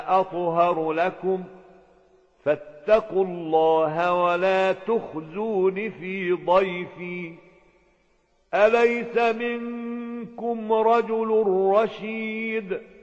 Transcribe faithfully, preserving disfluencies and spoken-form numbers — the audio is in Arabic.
أطهر لكم فاتقوا الله ولا تخزون في ضيفي أليس منكم رجل رشيد